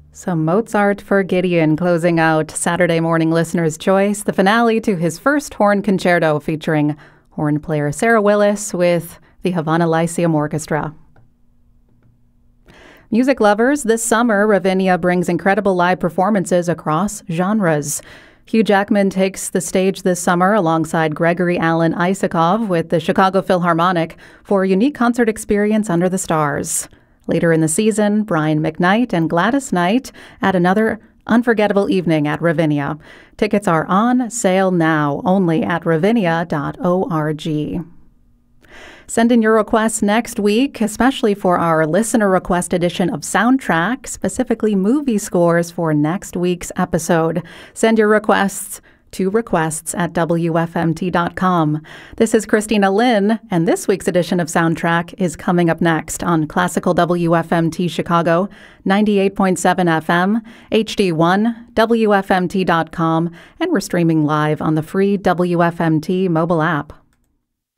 So Mozart for Gideon closing out Saturday morning listener's choice, the finale to his first horn concerto featuring horn player Sarah Willis with the Havana Lyceum Orchestra. Music lovers, this summer, Ravinia brings incredible live performances across genres. Hugh Jackman takes the stage this summer alongside Gregory Alan Isakov with the Chicago Philharmonic for a unique concert experience under the stars. Later in the season, Brian McKnight and Gladys Knight add another unforgettable evening at Ravinia. Tickets are on sale now only at ravinia.org. Send in your requests next week, especially for our listener request edition of Soundtrack, specifically movie scores for next week's episode. Send your requests to requests@wfmt.com. This is Christina Lynn, and this week's edition of Soundtrack is coming up next on Classical WFMT Chicago, 98.7 FM, HD1, WFMT.com, and we're streaming live on the free WFMT mobile app.